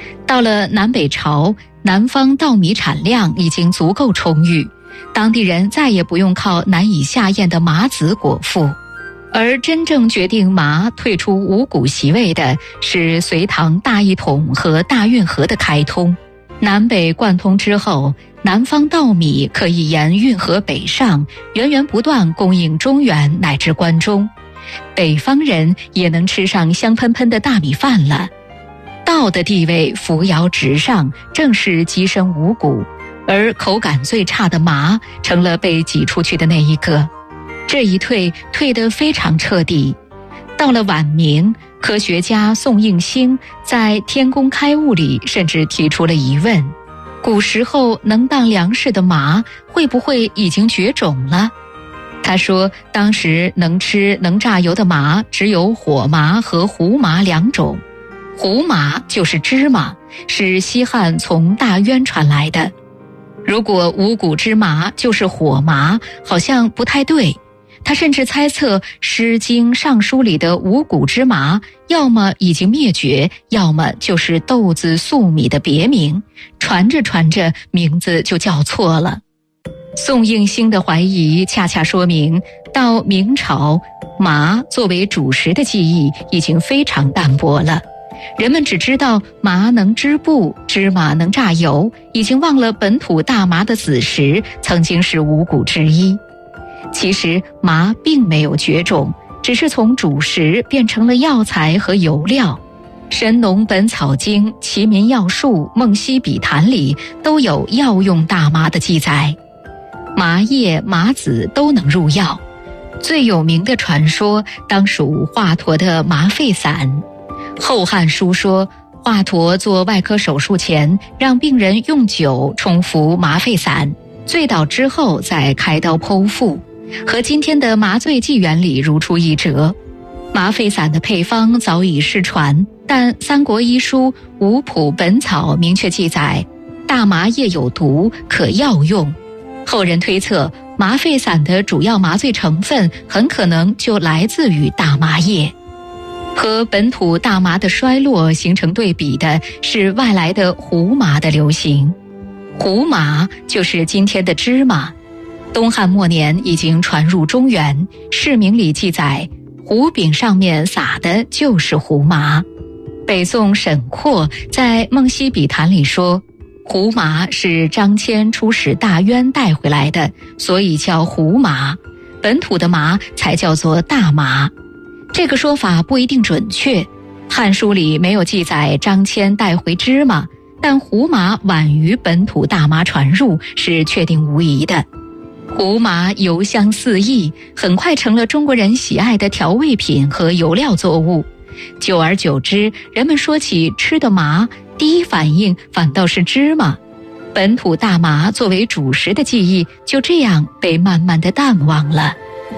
到了南北朝，南方稻米产量已经足够充裕，当地人再也不用靠难以下咽的麻籽果腹。而真正决定麻退出五谷席位的是隋唐大一统和大运河的开通。南北贯通之后，南方稻米可以沿运河北上，源源不断供应中原乃至关中，北方人也能吃上香喷喷的大米饭了。稻的地位扶摇直上，正是跻身五谷，而口感最差的麻成了被挤出去的那一个。这一退得非常彻底。到了晚明，科学家宋应星在《天工开物》里甚至提出了疑问：古时候能当粮食的麻会不会已经绝种了？他说，当时能吃能榨油的麻只有火麻和胡麻两种。胡麻就是芝麻，是西汉从大渊传来的。如果五谷之麻就是火麻，好像不太对。他甚至猜测《诗经》《尚书》里的五谷之麻要么已经灭绝，要么就是豆子粟米的别名，传着传着名字就叫错了。宋应星的怀疑恰恰说明，到明朝，麻作为主食的记忆已经非常淡薄了。人们只知道麻能织布，芝麻能榨油，已经忘了本土大麻的子实曾经是五谷之一。其实麻并没有绝种，只是从主食变成了药材和油料。《神农本草经》《齐民要术》《梦溪笔谈》里都有药用大麻的记载。麻叶、麻籽都能入药，最有名的传说当属华佗的麻沸散。《后汉书》说，华佗做外科手术前，让病人用酒冲服麻沸散，醉倒之后再开刀剖腹，和今天的麻醉剂原理如出一辙。麻沸散的配方早已失传，但《三国医书·五谱本草》明确记载，大麻叶有毒，可药用。后人推测，麻沸散的主要麻醉成分很可能就来自于大麻叶。和本土大麻的衰落形成对比的是外来的胡麻的流行。胡麻就是今天的芝麻，东汉末年已经传入中原，释名里记载，胡饼上面撒的就是胡麻。北宋沈括在《梦溪笔谈》里说，胡麻是张骞出使大渊带回来的，所以叫胡麻，本土的麻才叫做大麻。这个说法不一定准确，《汉书》里没有记载张骞带回芝麻，但胡麻晚于本土大麻传入是确定无疑的。胡麻油香四溢，很快成了中国人喜爱的调味品和油料作物。久而久之，人们说起吃的麻，第一反应反倒是芝麻。本土大麻作为主食的记忆就这样被慢慢的淡忘了。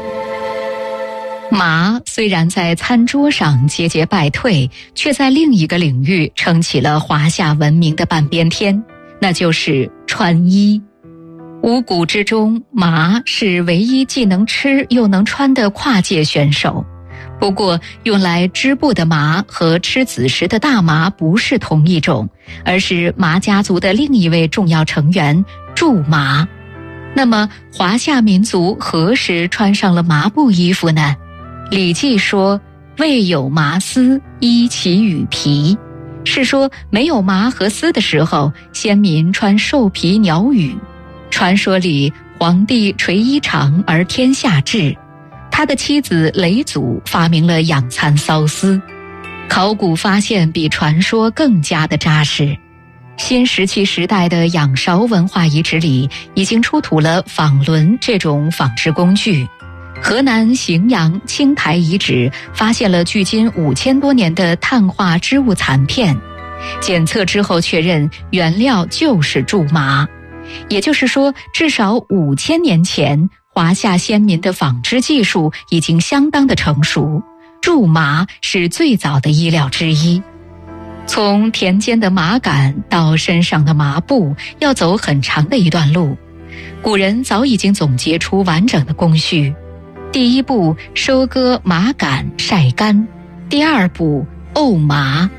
麻虽然在餐桌上节节败退，却在另一个领域撑起了华夏文明的半边天，那就是穿衣。五谷之中，麻是唯一既能吃又能穿的跨界选手。不过，用来织布的麻和吃子时的大麻不是同一种，而是麻家族的另一位重要成员苎麻。那么，华夏民族何时穿上了麻布衣服呢？《礼记》说，未有麻丝，衣其羽皮，是说没有麻和丝的时候，先民穿兽皮鸟羽。传说里，皇帝垂衣长而天下治，他的妻子嫘祖发明了养蚕缫丝。考古发现比传说更加的扎实。新石器时代的仰韶文化遗址里已经出土了纺轮这种纺织工具。河南荥阳青台遗址发现了距今5000多年的碳化织物残片，检测之后确认原料就是苎麻。也就是说，至少5000年前，华夏先民的纺织技术已经相当的成熟，苎麻是最早的衣料之一。从田间的麻杆到身上的麻布，要走很长的一段路。古人早已经总结出完整的工序。第一步，收割麻杆晒干；第二步，沤麻；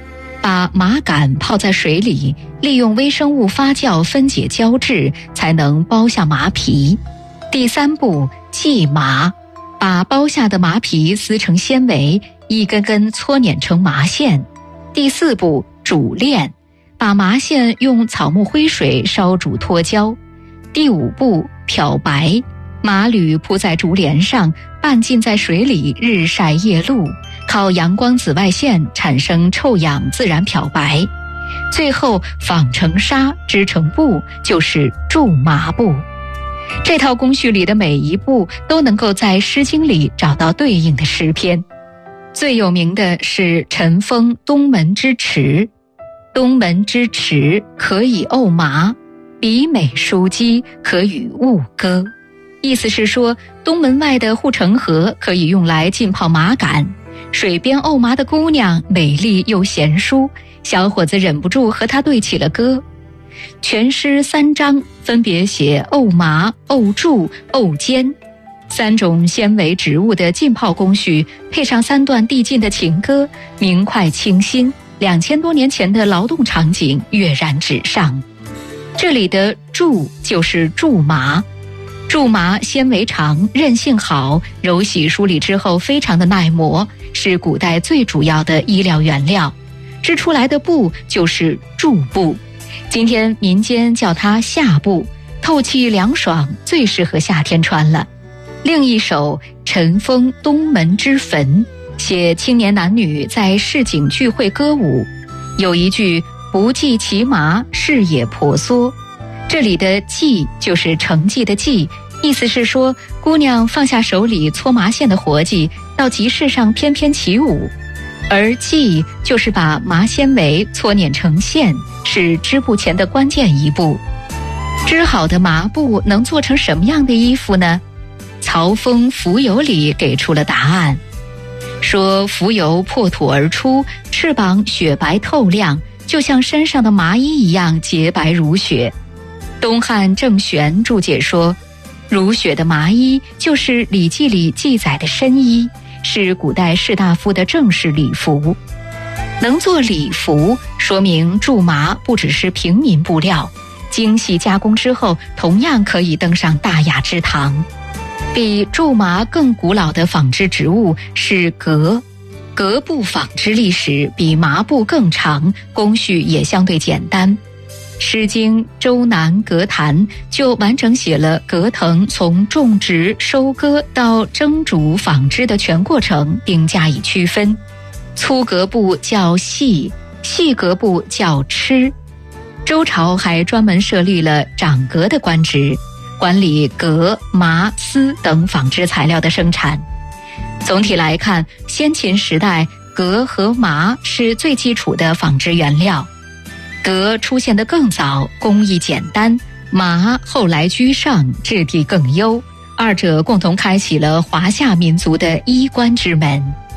把麻杆泡在水里，利用微生物发酵分解胶质，才能剥下麻皮。第3步，系麻，把剥下的麻皮撕成纤维，一根根搓捻成麻线。第4步，煮炼，把麻线用草木灰水烧煮脱胶。第5步，漂白，麻缕铺在竹帘上，半浸在水里，日晒夜露，靠阳光紫外线产生臭氧，自然漂白。最后纺成纱，织成布，就是苎麻布。这套工序里的每一步都能够在《诗经》里找到对应的诗篇。最有名的是陈封东门之池，东门之池可以沤麻，比美书机可与物歌。意思是说，东门外的护城河可以用来浸泡麻杆，水边沤麻的姑娘美丽又贤淑，小伙子忍不住和她对起了歌。全诗3章分别写沤麻、沤苎、沤尖3种纤维植物的浸泡工序，配上3段递进的情歌，明快清新，2000多年前的劳动场景跃然纸上。这里的苎就是苎麻，苎麻纤维长，韧性好，揉洗梳理之后非常的耐磨，是古代最主要的衣料原料。织出来的布就是苎布，今天民间叫它夏布，透气凉爽，最适合夏天穿了。另一首陈封东门之坟，写青年男女在市井聚会歌舞，有一句不系其麻，事也婆娑。这里的系就是成绩的绩，意思是说姑娘放下手里搓麻线的活计，到集市上翩翩起舞。而系就是把麻纤维搓捻成线，是织布前的关键一步。织好的麻布能做成什么样的衣服呢？曹风《蜉蝣》里给出了答案，说蜉蝣破土而出，翅膀雪白透亮，就像身上的麻衣一样洁白如雪。东汉郑玄注解说，如雪的麻衣就是《礼记》里记载的深衣，是古代士大夫的正式礼服。能做礼服，说明苎麻不只是平民布料，精细加工之后同样可以登上大雅之堂。比苎麻更古老的纺织植物是革，革布纺织历史比麻布更长，工序也相对简单。《诗经·周南革坛》就完整写了革藤从种植、收割到蒸煮纺织的全过程，并加以区分。粗革布叫细，细革布叫螭。周朝还专门设立了长革的官职，管理革、麻、丝等纺织材料的生产。总体来看，先秦时代革和麻是最基础的纺织原料，革出现得更早，工艺简单，麻后来居上，质地更优，二者共同开启了华夏民族的衣冠之门。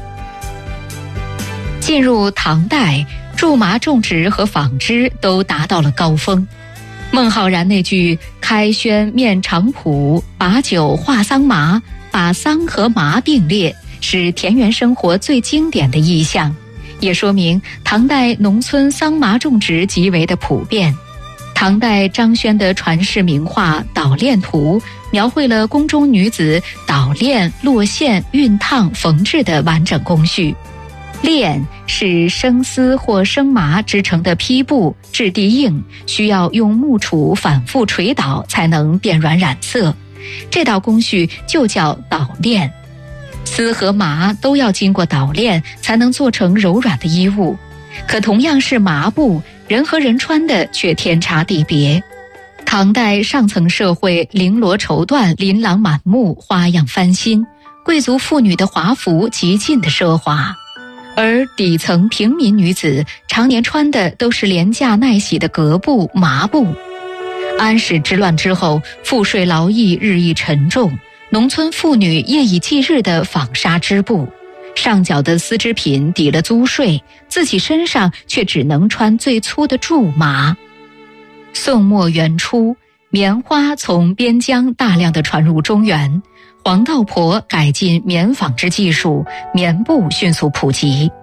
进入唐代，苎麻种植和纺织都达到了高峰。孟浩然那句开轩面场圃，把酒话桑麻，把桑和麻并列，是田园生活最经典的意象，也说明唐代农村桑麻种植极为的普遍。唐代张轩的传世名画《捣练图》描绘了宫中女子捣练、落线、熨烫、缝制的完整工序。练是生丝或生麻织成的坯布，质地硬，需要用木杵反复捶捣才能变软染色，这道工序就叫捣练。丝和麻都要经过捣练才能做成柔软的衣物，可同样是麻布，人和人穿的却天差地别。唐代上层社会绫罗绸缎，琳琅满目，花样翻新，贵族妇女的华服极尽的奢华，而底层平民女子常年穿的都是廉价耐洗的革布、麻布。安史之乱之后，赋税劳役日益沉重，农村妇女夜以继日的纺纱织布，上缴的丝织品抵了租税，自己身上却只能穿最粗的苎麻。宋末元初，棉花从边疆大量的传入中原，黄道婆改进棉纺织技术，棉布迅速普及。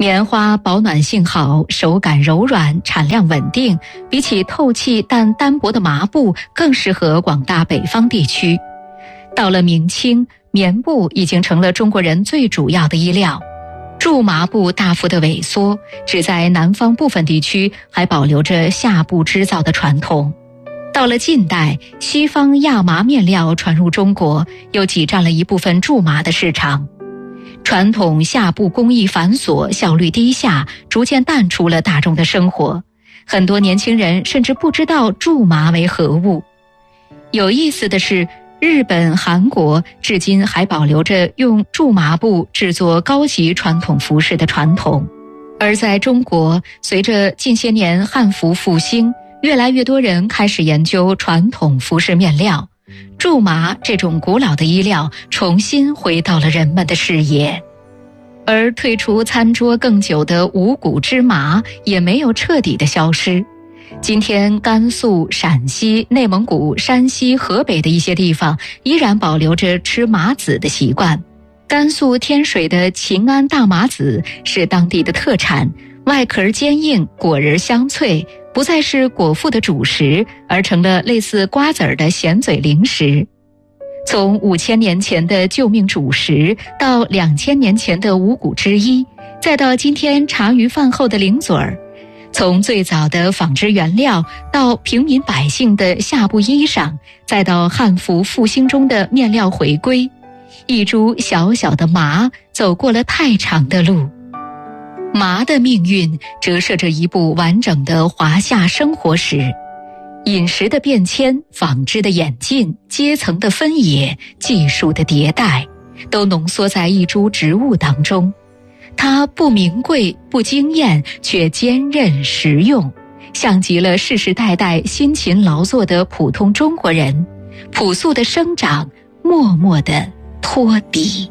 棉花保暖性好，手感柔软，产量稳定，比起透气但单薄的麻布更适合广大北方地区。到了明清，棉布已经成了中国人最主要的衣料。苎麻布大幅的萎缩，只在南方部分地区还保留着夏布织造的传统。到了近代，西方亚麻面料传入中国，又挤占了一部分苎麻的市场。传统夏布工艺繁琐，效率低下，逐渐淡出了大众的生活。很多年轻人甚至不知道苎麻为何物。有意思的是，日本、韩国至今还保留着用苎麻布制作高级传统服饰的传统。而在中国，随着近些年汉服复兴，越来越多人开始研究传统服饰面料，苎麻这种古老的衣料重新回到了人们的视野。而退出餐桌更久的五谷芝麻也没有彻底的消失。今天甘肃、陕西、内蒙古、山西、河北的一些地方依然保留着吃麻籽的习惯。甘肃天水的秦安大麻籽是当地的特产，外壳坚硬，果仁香脆，不再是果腹的主食，而成了类似瓜子儿的咸嘴零食。从5000年前的救命主食，到2000年前的五谷之一，再到今天茶余饭后的零嘴儿，从最早的纺织原料，到平民百姓的夏布衣裳，再到汉服复兴中的面料回归，一株小小的麻走过了太长的路。麻的命运折射着一部完整的华夏生活史，饮食的变迁，纺织的演进，阶层的分野，技术的迭代，都浓缩在一株植物当中。它不名贵，不惊艳，却坚韧实用，像极了世世代代辛勤劳作的普通中国人，朴素的生长，默默的托底。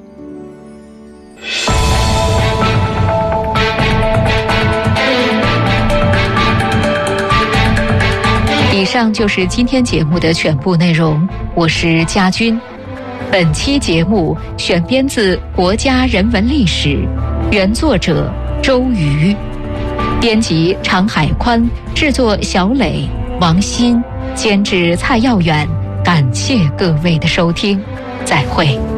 以上就是今天节目的全部内容，我是佳君。本期节目选编自《国家人文历史》，原作者周瑜，编辑常海宽，制作小磊、王鑫，监制蔡耀远。感谢各位的收听，再会。